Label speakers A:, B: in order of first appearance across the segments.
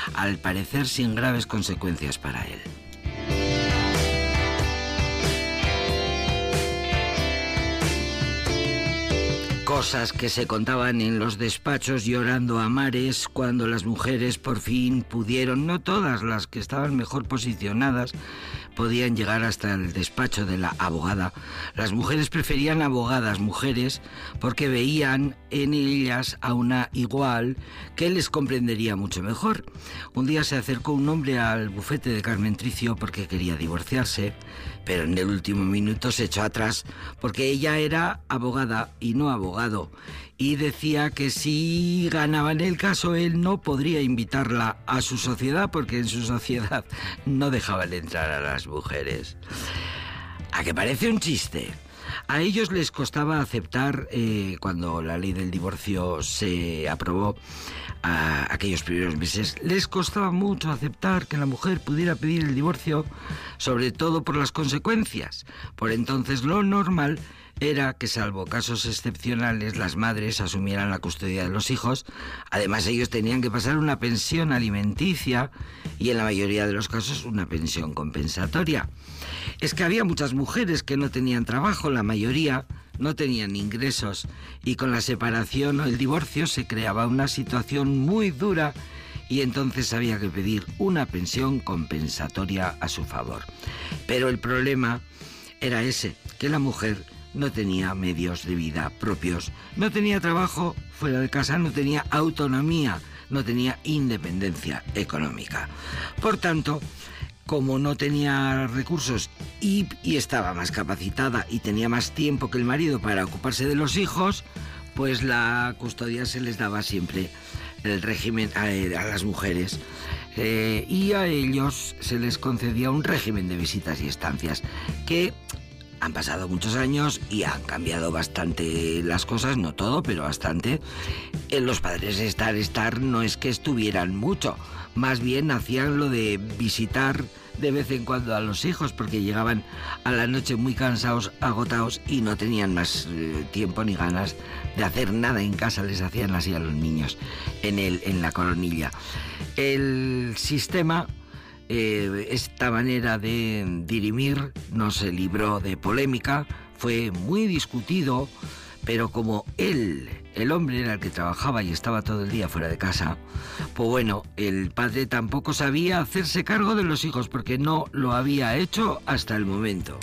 A: al parecer sin graves consecuencias para él. Cosas que se contaban en los despachos llorando a mares cuando las mujeres por fin pudieron, no todas las que estaban mejor posicionadas, podían llegar hasta el despacho de la abogada. Las mujeres preferían abogadas mujeres porque veían en ellas a una igual que les comprendería mucho mejor. Un día se acercó un hombre al bufete de Carmen Tricio porque quería divorciarse, pero en el último minuto se echó atrás porque ella era abogada y no abogado, y decía que si ganaban el caso él no podría invitarla a su sociedad porque en su sociedad no dejaban entrar a las mujeres. ¿A que parece un chiste? A ellos les costaba aceptar, cuando la ley del divorcio se aprobó, aquellos primeros meses, les costaba mucho aceptar que la mujer pudiera pedir el divorcio, sobre todo por las consecuencias. Por entonces lo normal era que, salvo casos excepcionales, las madres asumieran la custodia de los hijos. Además, ellos tenían que pasar una pensión alimenticia y, en la mayoría de los casos, una pensión compensatoria. Es que había muchas mujeres que no tenían trabajo, la mayoría no tenían ingresos, y con la separación o el divorcio se creaba una situación muy dura y entonces había que pedir una pensión compensatoria a su favor. Pero el problema era ese, que la mujer no tenía medios de vida propios, no tenía trabajo fuera de casa, no tenía autonomía, no tenía independencia económica. Por tanto, como no tenía recursos y estaba más capacitada y tenía más tiempo que el marido para ocuparse de los hijos, pues la custodia se les daba siempre el régimen a las mujeres, y a ellos se les concedía un régimen de visitas y estancias que han pasado muchos años y han cambiado bastante las cosas, no todo, pero bastante. Los padres estar no es que estuvieran mucho, más bien hacían lo de visitar de vez en cuando a los hijos porque llegaban a la noche muy cansados, agotados y no tenían más tiempo ni ganas de hacer nada en casa. Les hacían así a los niños en la coronilla. El sistema, esta manera de dirimir, no se libró de polémica, fue muy discutido, pero como el hombre era el que trabajaba y estaba todo el día fuera de casa, pues bueno, el padre tampoco sabía hacerse cargo de los hijos porque no lo había hecho hasta el momento.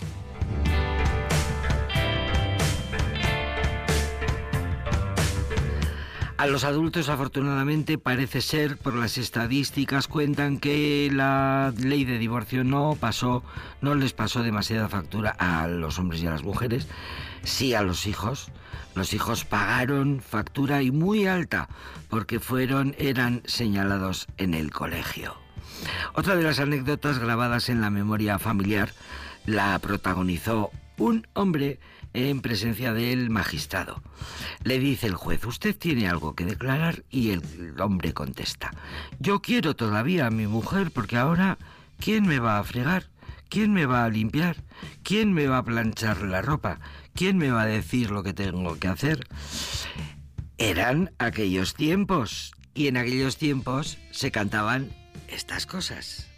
A: A los adultos, afortunadamente, parece ser, por las estadísticas, cuentan que la ley de divorcio no les pasó demasiada factura a los hombres y a las mujeres, sí a los hijos. Los hijos pagaron factura y muy alta porque eran señalados en el colegio. Otra de las anécdotas grabadas en la memoria familiar la protagonizó un hombre en presencia del magistrado. Le dice el juez: ¿usted tiene algo que declarar? Y el hombre contesta: yo quiero todavía a mi mujer porque ahora ¿quién me va a fregar? ¿Quién me va a limpiar? ¿Quién me va a planchar la ropa? ¿Quién me va a decir lo que tengo que hacer? Eran aquellos tiempos, y en aquellos tiempos se cantaban estas cosas.